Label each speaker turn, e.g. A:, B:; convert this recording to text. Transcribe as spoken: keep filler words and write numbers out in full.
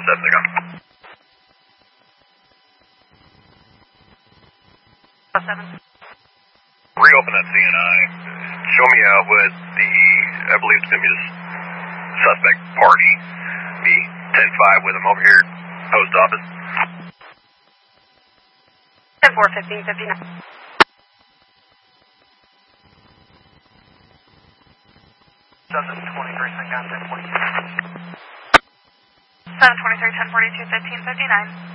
A: seven, they're gone.
B: seven.
A: Reopen that C N I. Show me out with the, I believe it's going to be this suspect party. Be ten five with him over here at post office.
B: ten four, fifteen fifty-nine.
A: seven twenty-three, ten forty-two.
B: seven twenty-three, ten forty-two, fifteen fifty-nine.